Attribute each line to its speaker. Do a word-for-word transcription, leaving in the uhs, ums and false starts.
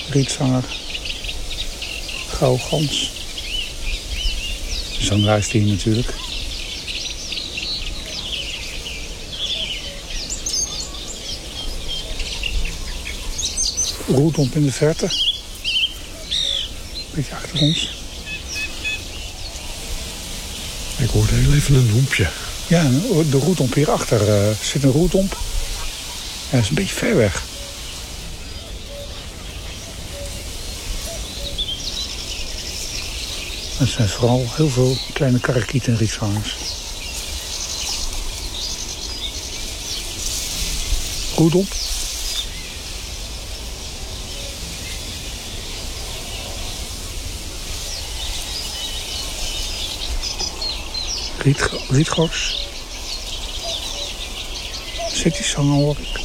Speaker 1: rietzanger, grauwgans. Zangluister hier natuurlijk. Roerdomp in de verte. Een beetje achter ons.
Speaker 2: Ik hoorde heel even een hoempje.
Speaker 1: Ja, de roerdomp hierachter uh, zit een roerdomp. Ja, dat is een beetje ver weg. Er zijn vooral heel veel kleine karakieten en rietzangers. Roerdomp. Riet, rietgors. Zit die zanger hoor ik.